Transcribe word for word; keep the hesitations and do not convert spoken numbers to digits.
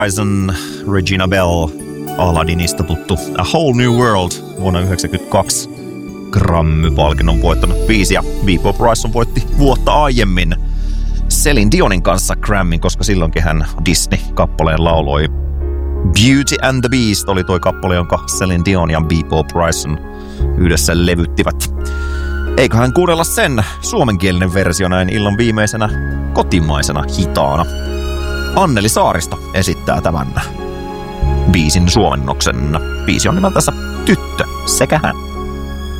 Horizon, Regina Bell, Aladdinista tuttu A Whole New World vuonna yhdeksänkymmentäkaksi Grammy-palkinnon voittanut biisi, ja Bebo Bryson voitti vuotta aiemmin Celine Dionin kanssa Grammyn, koska silloinkin hän Disney-kappaleen lauloi. Beauty and the Beast oli toi kappale, jonka Celine Dion ja Bebo Bryson yhdessä levyttivät. Eiköhän kuunnella sen suomenkielinen versio näin illan viimeisenä kotimaisena hitaana. Anneli Saaristo esittää tämän biisin suomennoksen. Biisi on nimeltänsä Tyttö sekä hän.